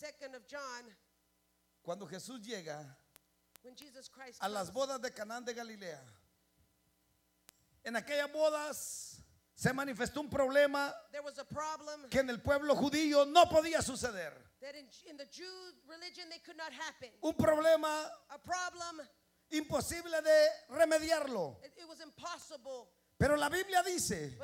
2nd of John, cuando Jesús llega when Jesus Christ a las comes, bodas de Canaán de Galilea, en aquellas bodas se manifestó un problema there was a problem que en el pueblo judío no podía suceder. that in the Jew religion they could not happen. Un problema A problem, imposible de remediarlo. it was impossible. Pero la Biblia dice